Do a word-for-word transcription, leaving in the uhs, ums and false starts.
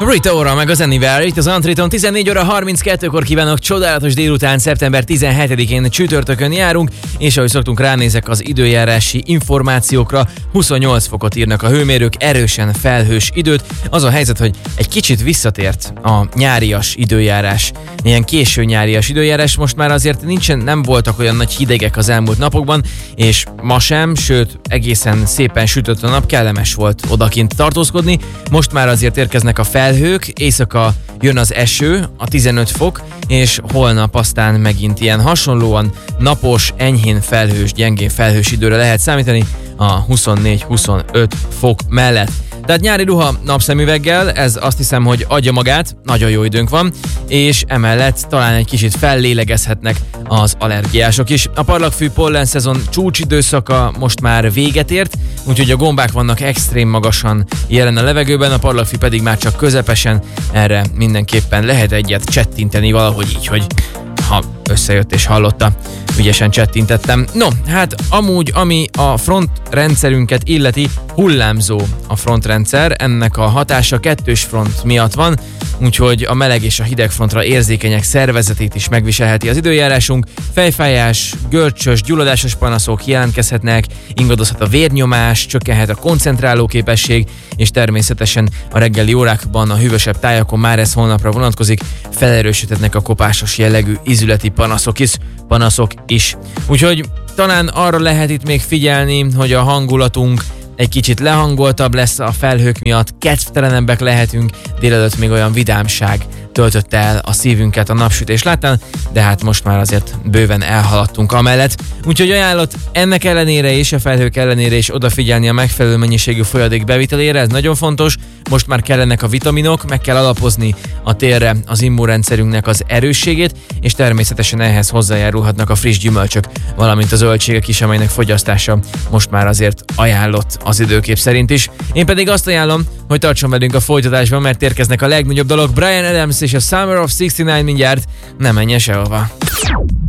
Rita Ora meg az Anywhere, itt az Antréton tizennégy óra harminckettőkor kívánok csodálatos délután, szeptember tizenhetedikén csütörtökön járunk, és ahogy szoktunk, ránézek az időjárási információkra. huszonnyolc fokot írnak a hőmérők, erősen felhős időt. Az a helyzet, hogy egy kicsit visszatért a nyárias időjárás, ilyen késő nyárias időjárás, most már azért nincsen, nem voltak olyan nagy hidegek az elmúlt napokban, és ma sem, sőt egészen szépen sütött a nap, kellemes volt odakint tartózkodni. Most már azért érkeznek a felhők, éjszaka jön az eső, a tizenöt fok, és holnap aztán megint ilyen hasonlóan napos, enyhén felhős, gyengén felhős időre lehet számítani a huszonnégy-huszonöt fok mellett. Tehát nyári ruha napszemüveggel, ez azt hiszem, hogy adja magát, nagyon jó időnk van, és emellett talán egy kicsit fellélegezhetnek az allergiások is. A parlagfű pollen szezon csúcsidőszaka most már véget ért, úgyhogy a gombák vannak extrém magasan jelen a levegőben, a parlagfű pedig már csak közepesen, erre mindenképpen lehet egyet csettinteni valahogy így, hogy ha összejött és hallotta, ügyesen csettintettem. No, hát amúgy, ami a frontrendszerünket illeti, hullámzó a frontrendszer, ennek a hatása kettős front miatt van, úgyhogy a meleg és a hideg frontra érzékenyek szervezetét is megviselheti az időjárásunk. Fejfájás, görcsös, gyulladásos panaszok jelentkezhetnek, ingadozhat a vérnyomás, csökkenhet a koncentráló képesség, és természetesen a reggeli órákban a hűvösebb tájakon már ez holnapra vonatkozik, felerősödhetnek a kopásos jellegű ízületi panaszok is, panaszok is. Úgyhogy talán arra lehet itt még figyelni, hogy a hangulatunk egy kicsit lehangoltabb lesz a felhők miatt, kedvtelenebbek lehetünk, délelőtt még olyan vidámság töltötte el a szívünket a napsütés láttán, de hát most már azért bőven elhaladtunk amellett. Úgyhogy ajánlott ennek ellenére és a felhők ellenére is odafigyelni a megfelelő mennyiségű folyadék bevitelére, ez nagyon fontos. Most már kellenek a vitaminok, meg kell alapozni a térre az immunrendszerünknek az erősségét, és természetesen ehhez hozzájárulhatnak a friss gyümölcsök, valamint a zöldségek is, amelynek fogyasztása most már azért ajánlott az időkép szerint is. Én pedig azt ajánlom, hogy tartson velünk a folytatásban, mert érkeznek a legnagyobb dalok, Bryan Adams és a Summer of szixty nine mindjárt, ne menjen sehova.